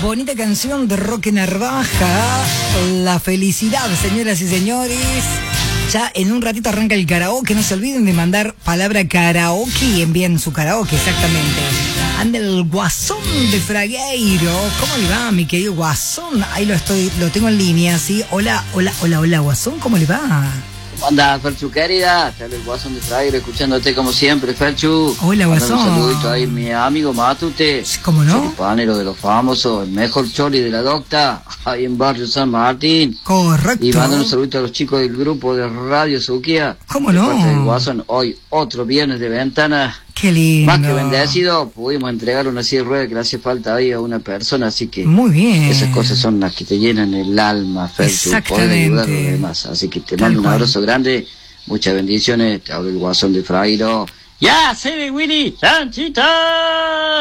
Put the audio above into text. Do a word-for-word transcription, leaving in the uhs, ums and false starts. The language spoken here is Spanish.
bonita canción de Roque Narvaja, La Felicidad, señoras y señores. Ya en un ratito arranca el karaoke, no se olviden de mandar palabra karaoke y envíen su karaoke, exactamente. Anda el Guasón de Fragueiro. ¿Cómo le va, mi querido Guasón? Ahí lo estoy, lo tengo en línea, ¿sí? Hola, hola, hola, hola, Guasón, ¿cómo le va? ¿Cómo andás, Ferchu, querida? Te habla el Guasón de Fragueiro, escuchándote como siempre, Ferchu. Hola, Guasón. Un saludito ahí, mi amigo Matute. ¿Cómo no? Choripanero de los famosos, el mejor chori de la docta, ahí en Barrio San Martín. Correcto. Y mandando un saludito a los chicos del grupo de Radio Suquía. ¿Cómo no? De parte del Guasón, hoy otro viernes de ventana. Qué lindo. Más que bendecido, pudimos entregar una silla de ruedas que le hace falta ahí a una persona, así que... Muy bien. Esas cosas son las que te llenan el alma, Ferchu, poder ayudar a los demás. Así que te Tal mando un cual. abrazo grande, muchas bendiciones, te hablo el Guasón de Fragueiro. ¡Ya se ve, Willy! ¡Sanchita!